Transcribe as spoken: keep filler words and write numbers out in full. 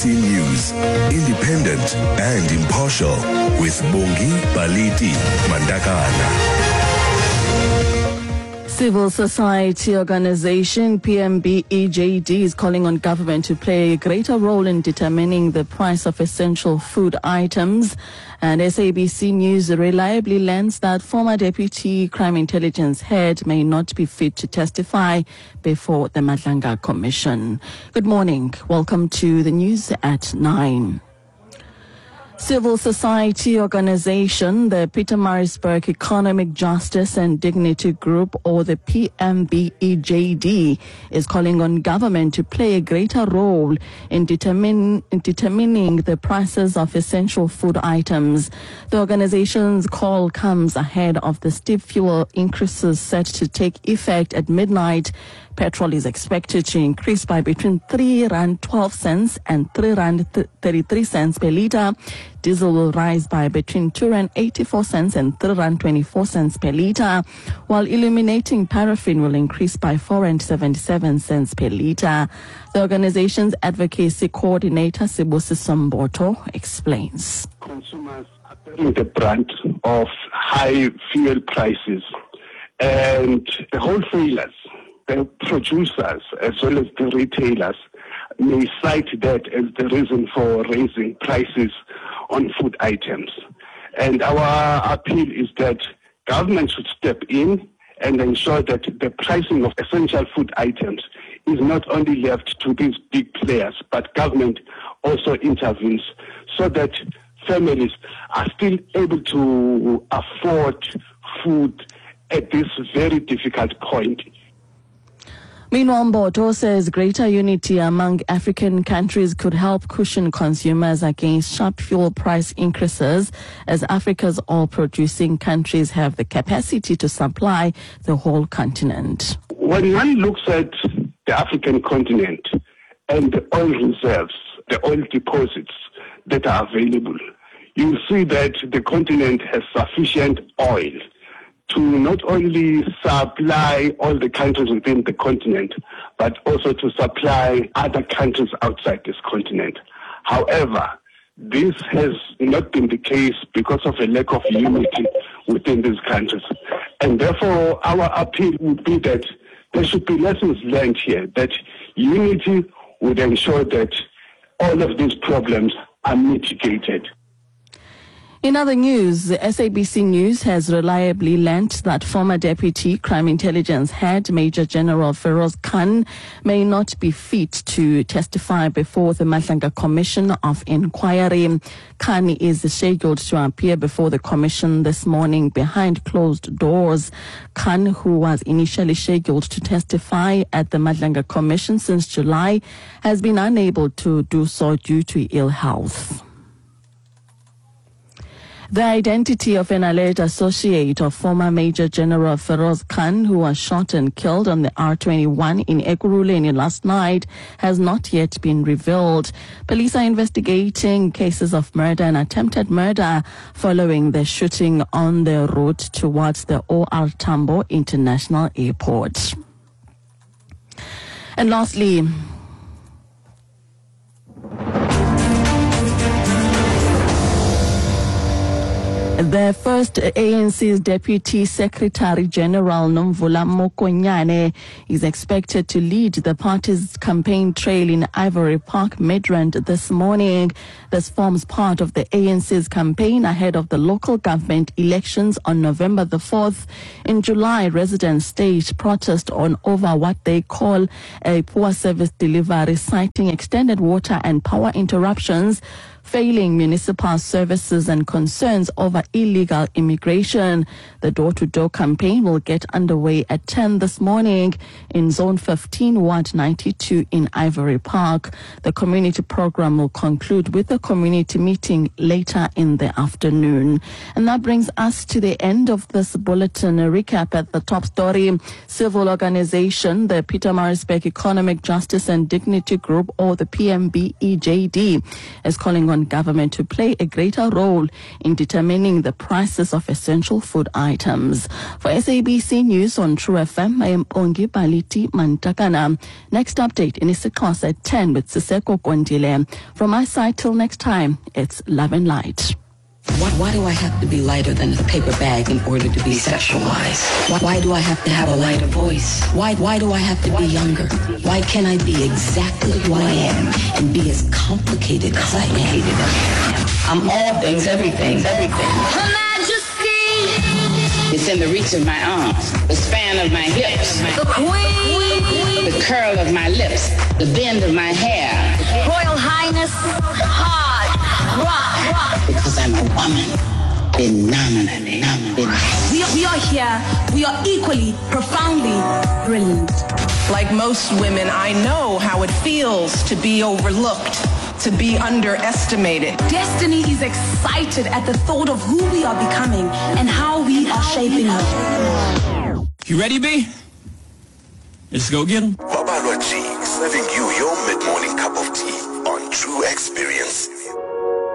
C News, independent and impartial, with Bongi Baliti Mandakana. Civil society organization P M B E J D is calling on government to play a greater role in determining the price of essential food items. And S A B C News reliably learns that former Deputy Crime Intelligence Head may not be fit to testify before the Madlanga Commission. Good morning. Welcome to the news at nine. Civil society organization, the Pietermaritzburg Economic Justice and Dignity Group, or the P M B E J D, is calling on government to play a greater role in, determine, in determining the prices of essential food items. The organization's call comes ahead of the steep fuel increases set to take effect at midnight. Petrol is expected to increase by between three rand twelve cents and three rand thirty-three cents per litre. Diesel will rise by between two rand eighty-four cents and three rand twenty-four cents per litre, while illuminating paraffin will increase by four rand seventy-seven cents per litre. The organization's advocacy coordinator, Sibusi Somboto, explains. Consumers are bearing the brunt of high fuel prices, and the wholesalers, the producers, as well as the retailers, may cite that as the reason for raising prices on food items. And our appeal is that government should step in and ensure that the pricing of essential food items is not only left to these big players, but government also intervenes so that families are still able to afford food at this very difficult point. Meanwhile, Mboto says greater unity among African countries could help cushion consumers against sharp fuel price increases, as Africa's oil-producing countries have the capacity to supply the whole continent. When one looks at the African continent and the oil reserves, the oil deposits that are available, you see that the continent has sufficient oil to not only supply all the countries within the continent, but also to supply other countries outside this continent. However, this has not been the case because of a lack of unity within these countries. And therefore, our appeal would be that there should be lessons learned here, that unity would ensure that all of these problems are mitigated. In other news, the S A B C News has reliably learnt that former Deputy Crime Intelligence Head Major General Feroz Khan may not be fit to testify before the Madlanga Commission of Inquiry. Khan is scheduled to appear before the commission this morning behind closed doors. Khan, who was initially scheduled to testify at the Madlanga Commission since July, has been unable to do so due to ill health. The identity of an alleged associate of former Major General Feroz Khan, who was shot and killed on the R twenty-one in Ekurhuleni last night, has not yet been revealed. Police are investigating cases of murder and attempted murder following the shooting on the route towards the O R Tambo International Airport. And lastly, the first A N C's Deputy Secretary General Nomvula Mokonyane is expected to lead the party's campaign trail in Ivory Park, Midrand this morning. This forms part of the A N C's campaign ahead of the local government elections on November the fourth. In July, residents staged protest on over what they call a poor service delivery, citing extended water and power interruptions, failing municipal services and concerns over illegal immigration. The door-to-door campaign will get underway at ten this morning in Zone fifteen, Ward ninety-two in Ivory Park. The community program will conclude with a community meeting later in the afternoon. And that brings us to the end of this bulletin. A recap at the top story. Civil organization, the Pietermaritzburg Economic Justice and Dignity Group, or the P M B E J D, is calling on government to play a greater role in determining determining the prices of essential food items. For S A B C News on True F M, I am Bongi Baliti Mantakana. Next update in Isikosa at ten with Siseko Kwandile. From my side till next time, it's love and light. Why, why do I have to be lighter than a paper bag in order to be sexualized? Why, why do I have to have a lighter voice? Why, why do I have to be younger? Why can't I be exactly who I am and be as complicated as I am? I'm all things, everything, everything. Her Majesty! It's in the reach of my arms, the span of my hips, The Queen! the curl of my lips, the bend of my hair. Royal Highness, hard, rock, rock. Because I'm a woman. Phenomenally, phenomenally. We are, we are here, we are equally, profoundly brilliant. Like most women, I know how it feels to be overlooked, to be underestimated. Destiny is excited at the thought of who we are becoming and how we are shaping her. You ready, B? Let's go get 'em. Babalwa G, serving you your mid-morning cup of tea on True Experience.